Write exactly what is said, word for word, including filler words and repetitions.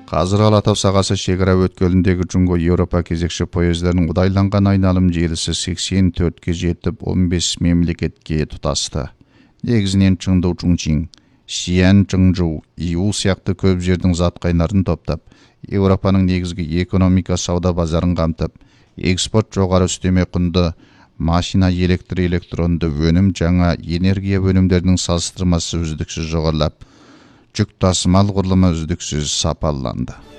Қазір Алатау сағасы шекара өткеліндегі Жунго Европа кезекші поездерінің ұдайланған айналым желісі сексен төртке жетіп, он бес мемлекетке тұтасты. Негізінен Чыңду, Чунчин, Шиян, Чыңжу, Иу сияқты көп жердің зат қайнарын топтап, Европаның негізгі экономика сауда базарын қамтып, экспорт жоғары үстеме құнды машина, электр, электронды өнім, жаңа энергия өнімдерінің салыстырмасы үздіксіз жоғарылап, жүк тасымал құрылымы үздіксіз сапаланды.